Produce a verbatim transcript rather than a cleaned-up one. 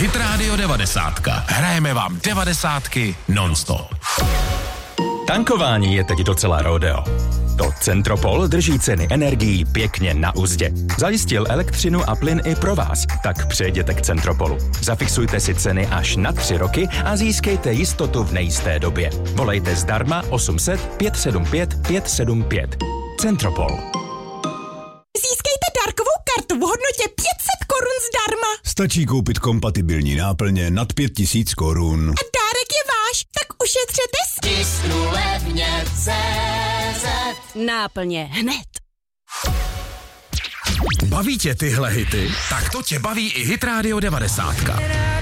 Hit Radio devadesát. Hrajeme vám devadesátky non-stop. Tankování je teď docela rodeo. To Centropol drží ceny energií pěkně na uzdě. Zajistil elektřinu a plyn i pro vás, tak přejděte k Centropolu. Zafixujte si ceny až na tři roky a získejte jistotu v nejisté době. Volejte zdarma osm set pět sedm pět pět sedm pět. Centropol. Získejte dárkovou kartu v hodnotě pět set korun zdarma. Stačí koupit kompatibilní náplně nad pět tisíc korun. A dárek je váš, tak ušetřete s... Tisknu levně C Z. Náplně hned. Baví tě tyhle hity? Tak to tě baví i Hit Radio devadesát.